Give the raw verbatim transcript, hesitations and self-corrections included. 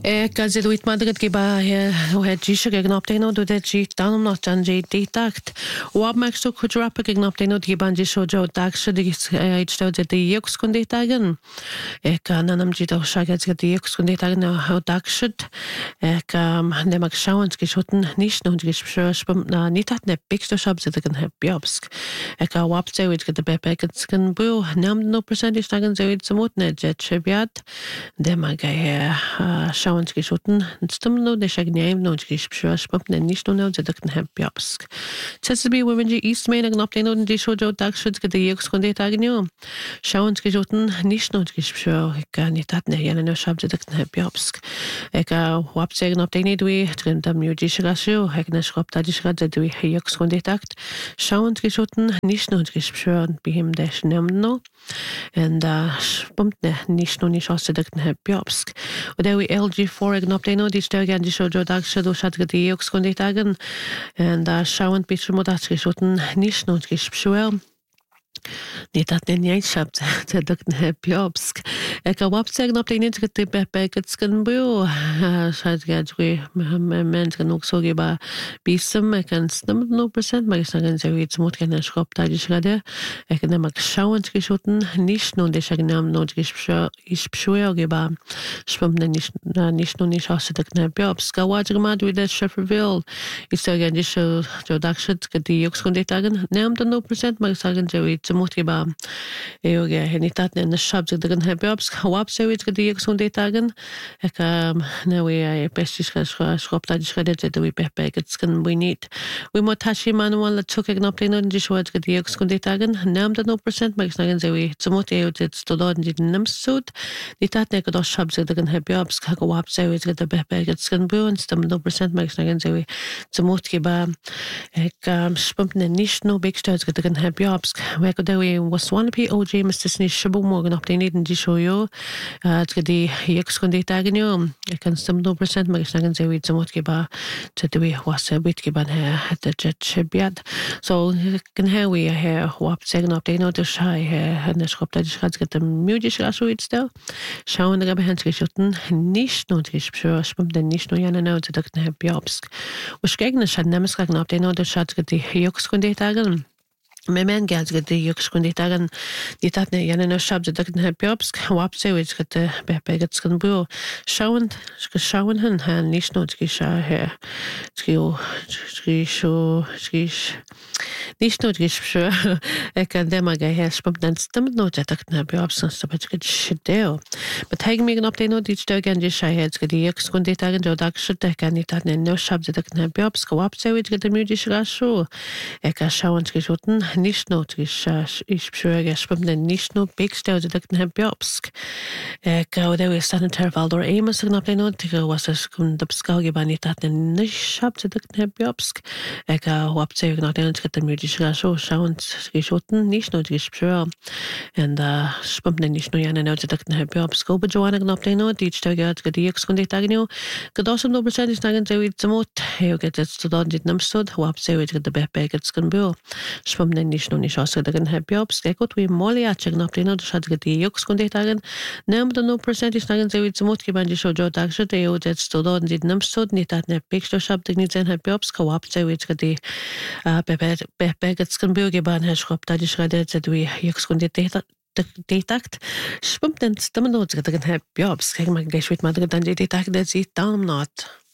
Gael wyt madryd gyda o het gisio geg nopdeno do det gi danum not jan gi ditacht. Wab mak so kudrapa geg nopdeno di ban gisio jo daksha di itstau de di yux kundetagen. Ek nanam gi do shagat ge di yux kundetagen o dakshit. Ek ne mak shawans gishoten nicht und gishpum na nitat ne bigsto shab de gen heb jobsk. Ek wab ze wit ge de bepekets gen bu nam no percentage tagen ze wit zamot ne jet chebiat. De mag ge shawans gishoten stumno de shagnaim no gishpum ne nicht no ze gen heb jobsk. Chesabi women gi east main gen opdeno di shojo dakshit ge de yux kundetagen jo. Shawans gishoten nicht no gishpum ek nitat ne yene no shab ze gen heb jobsk. Ek wab ze gen opdeno dwi gen dam ju gishrashu ek ne schrop da gishrad ze dwi yux kundetakt. Shawans gishoten nicht no gishpum bihim de shnemno. En da spumpt ne nicht no nicht aus ze gen heb jobsk. Oder we L G four gen opdeno di stögen di shojo dakshit do shat ge de yux kundetagen. En da shawant bitch modat gishoten nicht no gishpum. Niet dat niet eens hebt, dat ik heb jobsk. Ik heb op zeggen op de niet dat ik bij het skenbuur. Schijt gaat we mensen ook zo geven bisem. Ik kan stemmen no percent, maar ik zeg eens even iets moet gaan schop dat je schade. Ik kan hem schauen geschoten, niet nur de schagnaam no is pshoe geven. Schwimmen niet niet nur niet als dat ik heb jobsk. Wat gemaakt with that Shefferville. Ik zeg eens zo zo dakshit die ook kon dagen. Neem dan no percent, maar ik zeg eens even moet geba eu ge nitat ne shab ze dagen heb jobs wap ze wit ge die so de tagen ek ne we pestis schop da schredet ze we pepe gets kan we need we mo tashi manual la took ignop de no di shwat ge die so de tagen nam da no percent maar sagen ze we ze mot eu ze sto da di nem sud nitat ne ge shab ze dagen heb jobs ka wap ze wit ge de pepe gets kan bu und stem no percent maar sagen ze we ze mot geba ek spumpt ne nicht no big stars ge dagen heb jobs we we was one P O J Mister Sni Shabu morgen op de neden die show yo het ge die yx kon de tagen yo ik kan stem no percent maar sagen ze wit zamot geba te de was a bit geban het de jet chebiat so kan he we he wap zeggen op de no de shai het ne schop dat schat get de mudisch raso it stel schauen de hebben geschoten nicht no ich spüm de nicht no jana no de ne jobs was gegen schat nemes gegen op de no de schat get die yx kon de tagen Mijn man geld get de yux kundetagen die dat ne jene no shab dat ik heb jobs wap ze wit get de bepe get skan bu schauen schauen hen han nicht no gisha her skio skisho skish nicht no gish ek kan dem aga her spump dan stem no dat ik heb jobs so dat get shideo but heg me op de no dit stogen je shay het get de yux kundetagen do dak shit ek kan niet dat ne no shab dat ik heb jobs wap ze wit get de mudish rasho ek schauen skisoten nicht no ich ich schwöre spumne nicht no big stau de den heb jobsk ek oder we sanitary valdor amos na pleno tigo was es kun de skau gebani dat ne shop de den heb jobsk ek hab ze na den get de mudisch so schauen geschoten nicht no ich schwöre and spumne nicht no jana no de den heb jobsk go joanna na pleno die stau get get die ex kun de tagno gedosem no percent is nagen ze wit zamot he get het to dan dit namstod hab ze wit de bepe get skan bu spumne nicht no nicht aus dagen heb jobs gekot we molia check na pleno de schat ge die yux kon de tagen nem de no percent is nagen ze wit zamot geban die shojo tag shot e o det sto do dit nem stot nit dat ne picture shop de nit zen heb jobs ko up ze wit ge die pepe pepe get skan bu geban he schop da die schredet ze we yux kon de detakt spumpt den stemmen no ze dagen heb jobs kijk maar ge schwit maar dan de detakt dat sie down not